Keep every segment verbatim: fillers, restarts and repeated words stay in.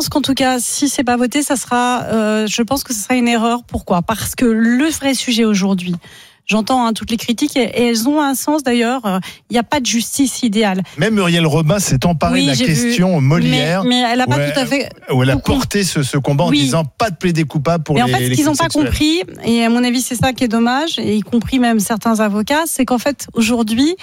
pense qu'en tout cas, si c'est pas voté, ça sera, euh, je pense que ce sera une erreur. Pourquoi ? Parce que le vrai sujet aujourd'hui, j'entends hein, toutes les critiques et, et elles ont un sens d'ailleurs. Il euh, n'y a pas de justice idéale. Même Muriel Robin s'est emparée oui, de la question vu, Molière. Mais, mais elle n'a pas elle, tout à fait. Où elle a porté ce, ce combat oui. en disant pas de plaider coupable pour et les. En fait, ce qu'ils n'ont pas compris, et à mon avis, c'est ça qui est dommage, et y compris même certains avocats, c'est qu'en fait, aujourd'hui,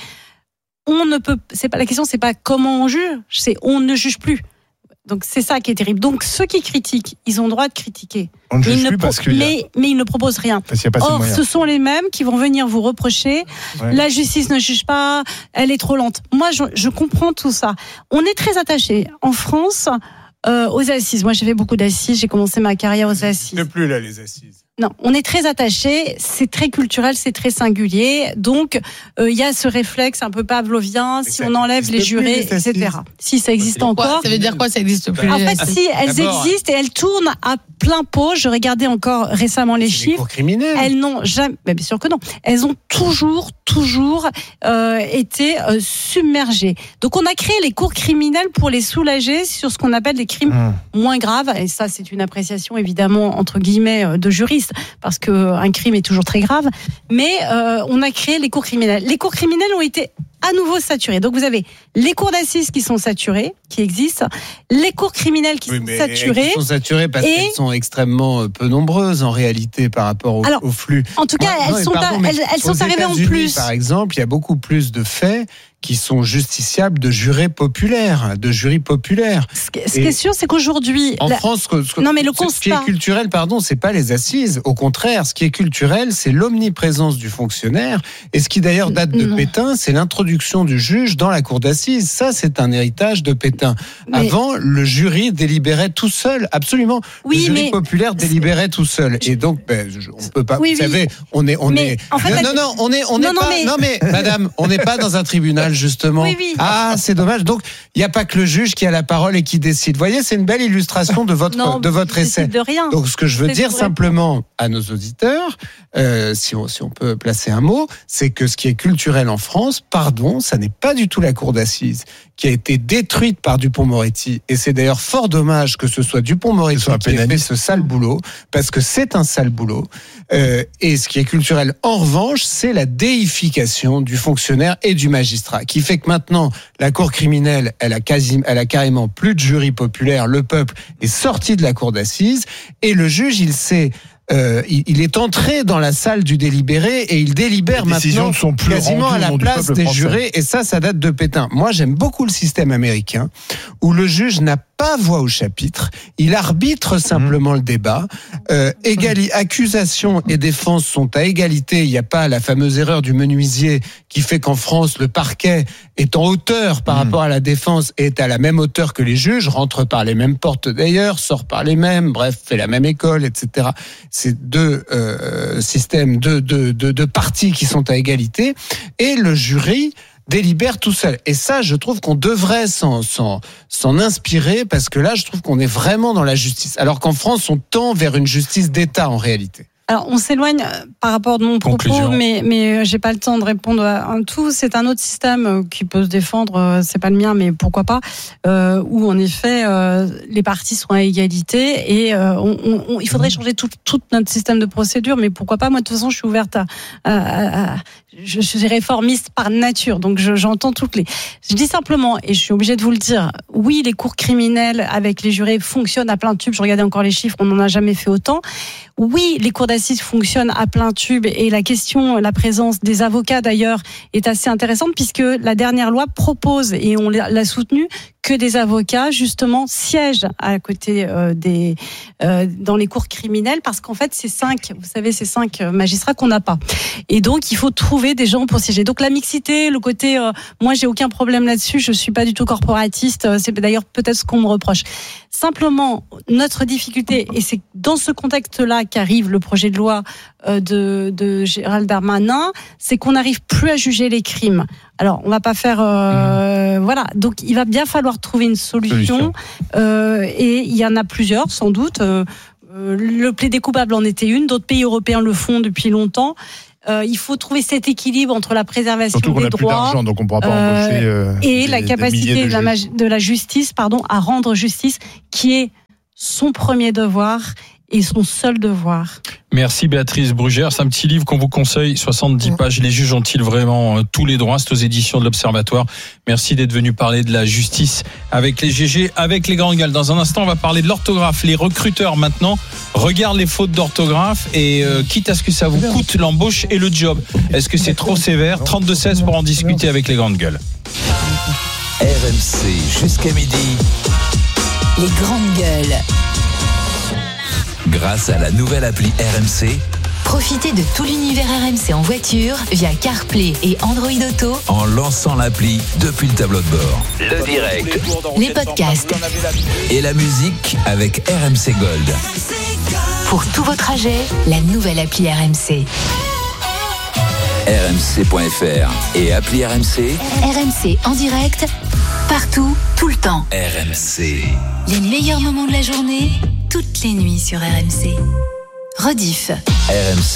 on ne peut. C'est pas la question, c'est pas comment on juge, c'est on ne juge plus. Donc c'est ça qui est terrible. Donc ceux qui critiquent, ils ont le droit de critiquer. On ne juge plus pro- parce que mais, a... mais ils ne proposent rien. Or, ce sont les mêmes qui vont venir vous reprocher. Ouais. La justice ne juge pas, elle est trop lente. Moi, je, je comprends tout ça. On est très attachés en France euh, aux assises. Moi, j'ai fait beaucoup d'assises. J'ai commencé ma carrière aux assises. Ne plus là les assises. Non, on est très attachés, c'est très culturel, c'est très singulier. Donc, il euh, y a ce réflexe un peu pavlovien, mais si on enlève les jurés, les et cetera. Si ça existe encore. Ça veut dire quoi, ça existe plus? En fait, si elles D'abord, existent et elles tournent à plein pot. Je regardais encore récemment les chiffres. Les cours criminels. Elles n'ont jamais, mais bien sûr que non. Elles ont toujours, toujours euh, été euh, submergées. Donc, on a créé les cours criminels pour les soulager sur ce qu'on appelle des crimes mmh. moins graves. Et ça, c'est une appréciation évidemment entre guillemets de juristes. Parce qu'un crime est toujours très grave, mais euh, on a créé les cours criminels. Les cours criminels ont été à nouveau saturés. Donc vous avez les cours d'assises qui sont saturés, qui existent, les cours criminels qui oui, sont mais saturés. Qui sont saturés parce et... qu'elles sont extrêmement peu nombreuses en réalité par rapport au, Alors, au flux. En tout cas, Moi, elles, non, sont, pardon, à, elles, elles sont arrivées en plus. Par exemple, il y a beaucoup plus de faits qui sont justiciables de jurés populaires, de jurys populaires. Ce qui, ce qui est sûr, c'est qu'aujourd'hui... En la... France, ce, ce, non, mais le ce constat... qui est culturel, pardon, c'est pas les assises. Au contraire, ce qui est culturel, c'est l'omniprésence du fonctionnaire. Et ce qui d'ailleurs date de non. Pétain, c'est l'introduction du juge dans la cour d'assises. Ça, c'est un héritage de Pétain. Mais... Avant, le jury délibérait tout seul, absolument. Oui, le jury mais... populaire délibérait tout seul. Et donc, ben, on peut pas... Oui, vous oui. savez, on est... On mais est... En fait, non, la... non, non, on est... On non, est non, pas... mais... non, mais, madame, on n'est pas dans un tribunal, justement. Oui, oui. Ah, c'est dommage. Donc, il n'y a pas que le juge qui a la parole et qui décide. Vous voyez, c'est une belle illustration de votre, non, de votre essai. De rien. Donc, ce que je veux c'est dire vrai. simplement à nos auditeurs, euh, si, on, si on peut placer un mot, c'est que ce qui est culturel en France, pardon, ça n'est pas du tout la cour d'assises qui a été détruite par Dupond-Moretti. Et c'est d'ailleurs fort dommage que ce soit Dupond-Moretti qui ait fait ce sale boulot, parce que c'est un sale boulot. Euh, et ce qui est culturel, en revanche, c'est la déification du fonctionnaire et du magistrat, qui fait que maintenant, la cour criminelle, elle a, quasi, elle a carrément plus de jury populaire, le peuple est sorti de la cour d'assises, et le juge, il sait... Euh, il, il est entré dans la salle du délibéré et il délibère maintenant sont plus quasiment à la place des jurés, et ça, ça date de Pétain. Moi, j'aime beaucoup le système américain où le juge n'a pas voix au chapitre, il arbitre simplement mmh. le débat. Euh, égali, accusation et défense sont à égalité. Il n'y a pas la fameuse erreur du menuisier qui fait qu'en France, le parquet est en hauteur par mmh. rapport à la défense et est à la même hauteur que les juges, rentre par les mêmes portes d'ailleurs, sort par les mêmes, bref, fait la même école, et cetera. C'est deux euh, systèmes, deux, deux, deux, deux parties qui sont à égalité. Et le jury délibère tout seul. Et ça, je trouve qu'on devrait s'en, s'en, s'en inspirer, parce que là, je trouve qu'on est vraiment dans la justice. Alors qu'en France, on tend vers une justice d'État en réalité. Alors, on s'éloigne par rapport de mon propos, Conclusion. mais mais j'ai pas le temps de répondre à un tout. C'est un autre système qui peut se défendre. C'est pas le mien, mais pourquoi pas. Euh, où en effet, euh, les parties sont à égalité et euh, on, on, il faudrait changer tout, tout notre système de procédure. Mais pourquoi pas. Moi, de toute façon, je suis ouverte à, à, à, à je suis réformiste par nature, donc je, j'entends toutes les. Je dis simplement, et je suis obligée de vous le dire, oui, les cours criminels avec les jurés fonctionnent à plein tube. Je regardais encore les chiffres, on n'en a jamais fait autant. Oui, les cours d'assises fonctionnent à plein tube, et la question, la présence des avocats d'ailleurs est assez intéressante, puisque la dernière loi propose, et on l'a soutenu, que des avocats justement siègent à côté euh, des euh, dans les cours criminels, parce qu'en fait c'est cinq, vous savez, c'est cinq magistrats qu'on n'a pas, et donc il faut trouver des gens pour siéger. Donc la mixité, le côté, euh, moi j'ai aucun problème là-dessus, je suis pas du tout corporatiste, c'est d'ailleurs peut-être ce qu'on me reproche. Simplement, notre difficulté, et c'est dans ce contexte-là qu'arrive le projet de loi euh, de, de Gérald Darmanin, c'est qu'on n'arrive plus à juger les crimes. Alors, on va pas faire, euh, mmh. voilà. Donc, il va bien falloir trouver une solution, solution. Euh, et il y en a plusieurs, sans doute. Euh, le plaider coupable en était une. D'autres pays européens le font depuis longtemps. Euh, il faut trouver cet équilibre entre la préservation Surtout qu'on des a droits plus d'argent, donc on pourra pas embaucher, euh, et des, la capacité de, de, la, de la justice, pardon, à rendre justice, qui est son premier devoir et son seul devoir. Merci Béatrice Brugère. C'est un petit livre qu'on vous conseille, soixante-dix pages. Les juges ont-ils vraiment tous les droits? C'est aux éditions de l'Observatoire. Merci d'être venu parler de la justice avec les G G, avec les grandes gueules. Dans un instant, on va parler de l'orthographe. Les recruteurs maintenant regardent les fautes d'orthographe et euh, quitte à ce que ça vous coûte l'embauche et le job. Est-ce que c'est trop sévère? trente-deux seize pour en discuter avec les grandes gueules. R M C jusqu'à midi. Les grandes gueules. Grâce à la nouvelle appli R M C, profitez de tout l'univers R M C en voiture via CarPlay et Android Auto en lançant l'appli depuis le tableau de bord. Le direct, les podcasts et la musique avec R M C Gold. Pour tous vos trajets, la nouvelle appli R M C. R M C point F R et appli R M C. R M C en direct, partout, tout le temps. R M C. Les meilleurs moments de la journée, toutes les nuits sur R M C. Rediff. R M C.